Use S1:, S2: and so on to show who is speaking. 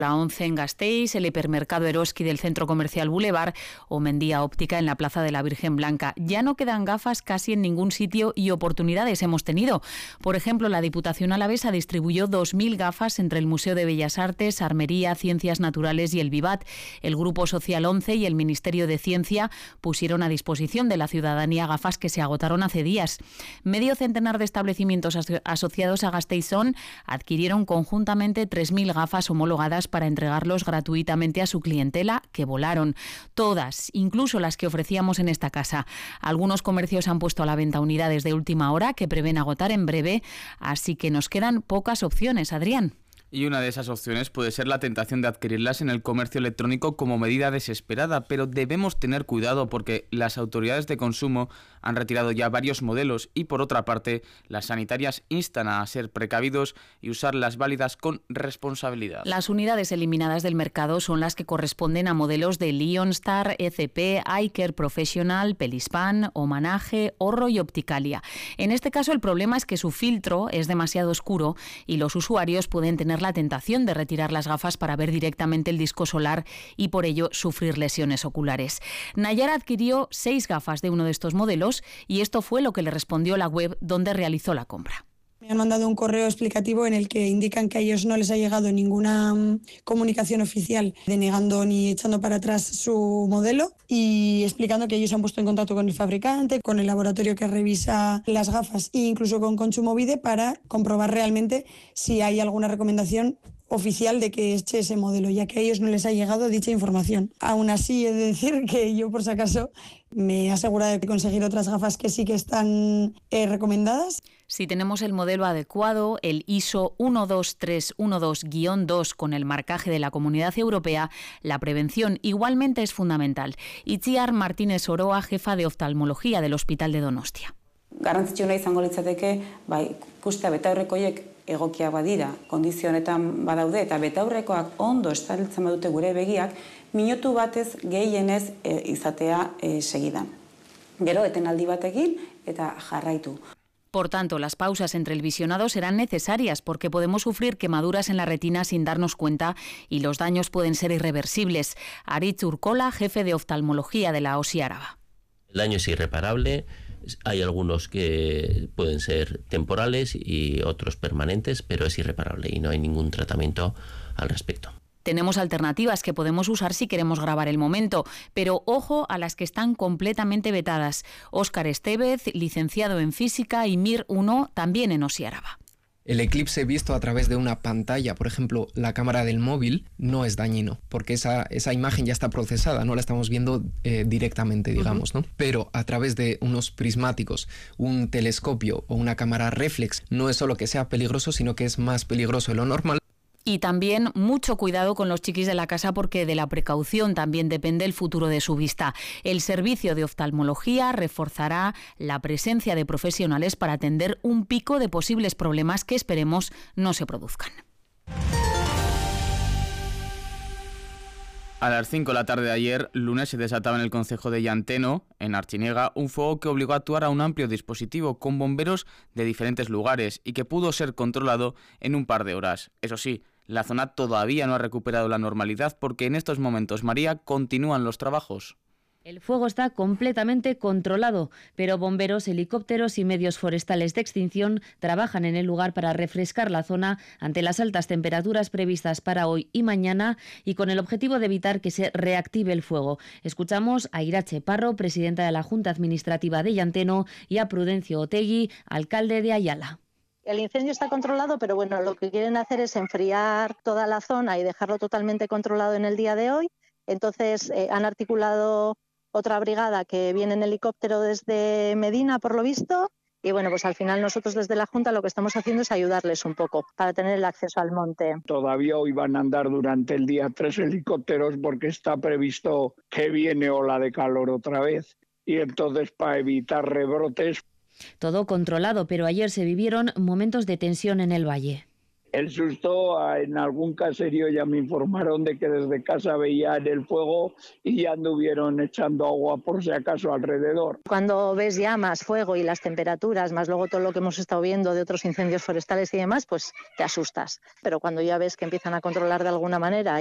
S1: La 11 en Gasteiz, el hipermercado Eroski del Centro Comercial Boulevard o Mendía Óptica en la Plaza de la Virgen Blanca. Ya no quedan gafas casi en ningún sitio y oportunidades hemos tenido. Por ejemplo, la Diputación Alavesa distribuyó 2.000 gafas entre el Museo de Bellas Artes, Armería, Ciencias Naturales y el Vivat. El Grupo Social 11 y el Ministerio de Ciencia pusieron a disposición de la ciudadanía gafas que se agotaron hace días. Medio centenar de establecimientos asociados a Gasteizón adquirieron conjuntamente 3.000 gafas homologadas para entregarlos gratuitamente a su clientela, que volaron. Todas, incluso las que ofrecíamos en esta casa. Algunos comercios han puesto a la venta unidades de última hora que prevén agotar en breve, así que nos quedan pocas opciones, Adrián.
S2: Y una de esas opciones puede ser la tentación de adquirirlas en el comercio electrónico como medida desesperada, pero debemos tener cuidado porque las autoridades de consumo han retirado ya varios modelos y, por otra parte, las sanitarias instan a ser precavidos y usar las válidas con responsabilidad.
S1: Las unidades eliminadas del mercado son las que corresponden a modelos de Lionstar, ECP, iCare Professional, Pelispan, Homanage, Horro y Opticalia. En este caso, el problema es que su filtro es demasiado oscuro y los usuarios pueden tener la tentación de retirar las gafas para ver directamente el disco solar y por ello sufrir lesiones oculares. Nayara adquirió 6 gafas de uno de estos modelos y esto fue lo que le respondió la web donde realizó la compra.
S3: Me han mandado un correo explicativo en el que indican que a ellos no les ha llegado ninguna comunicación oficial denegando ni echando para atrás su modelo y explicando que ellos han puesto en contacto con el fabricante, con el laboratorio que revisa las gafas e incluso con Kontsumobide para comprobar realmente si hay alguna recomendación oficial de que eche ese modelo, ya que a ellos no les ha llegado dicha información. Aún así, he de decir que yo, por si acaso, me he asegurado de conseguir otras gafas que sí que están recomendadas.
S1: Si tenemos el modelo adecuado, el ISO 12312-2 con el marcaje de la Comunidad Europea, la prevención igualmente es fundamental. Itziar Martínez Oroa, jefa de oftalmología del Hospital de Donostia.
S4: Garrantzitsuna izango litzateke, ikustea betaurreko horiek egokia badira, kondizio honetan badaude eta betaurrekoak ondo estaltzen badute gure begiak, minutu batez gehienez izatea segidan. Gero etenaldi batekin eta jarraitu.
S1: Por tanto, las pausas entre el visionado serán necesarias porque podemos sufrir quemaduras en la retina sin darnos cuenta y los daños pueden ser irreversibles. Aritz Urkola, jefe de oftalmología de la OSI Araba.
S5: El daño es irreparable. Hay algunos que pueden ser temporales y otros permanentes, pero es irreparable y no hay ningún tratamiento al respecto.
S1: Tenemos alternativas que podemos usar si queremos grabar el momento, pero ojo a las que están completamente vetadas. Óscar Estevez, licenciado en Física, y Mir 1, también en OSI Araba.
S6: El eclipse visto a través de una pantalla, por ejemplo, la cámara del móvil, no es dañino, porque esa imagen ya está procesada, no la estamos viendo directamente, digamos, ¿no? Pero a través de unos prismáticos, un telescopio o una cámara reflex, no es solo que sea peligroso, sino que es más peligroso de lo normal.
S1: Y también mucho cuidado con los chiquis de la casa porque de la precaución también depende el futuro de su vista. El servicio de oftalmología reforzará la presencia de profesionales para atender un pico de posibles problemas que esperemos no se produzcan.
S2: A las 5 de la tarde de ayer, lunes, se desataba en el concejo de Llanteno, en Archiniega, un fuego que obligó a actuar a un amplio dispositivo con bomberos de diferentes lugares y que pudo ser controlado en un par de horas. Eso sí, la zona todavía no ha recuperado la normalidad porque en estos momentos, María, continúan los trabajos.
S7: El fuego está completamente controlado, pero bomberos, helicópteros y medios forestales de extinción trabajan en el lugar para refrescar la zona ante las altas temperaturas previstas para hoy y mañana y con el objetivo de evitar que se reactive el fuego. Escuchamos a Irache Parro, presidenta de la Junta Administrativa de Llanteno, y a Prudencio Otegui, alcalde de Ayala.
S8: El incendio está controlado, pero bueno, lo que quieren hacer es enfriar toda la zona y dejarlo totalmente controlado en el día de hoy. Entonces han articulado otra brigada que viene en helicóptero desde Medina, por lo visto, y bueno, pues al final nosotros desde la Junta lo que estamos haciendo es ayudarles un poco para tener el acceso al monte.
S9: Todavía hoy van a andar durante el día 3 helicópteros porque está previsto que viene ola de calor otra vez y entonces para evitar rebrotes.
S7: Todo controlado, pero ayer se vivieron momentos de tensión en el valle.
S9: El susto, en algún caserío ya me informaron de que desde casa veían el fuego y ya anduvieron echando agua por si acaso alrededor.
S8: Cuando ves llamas, fuego y las temperaturas, más luego todo lo que hemos estado viendo de otros incendios forestales y demás, pues te asustas. Pero cuando ya ves que empiezan a controlar de alguna manera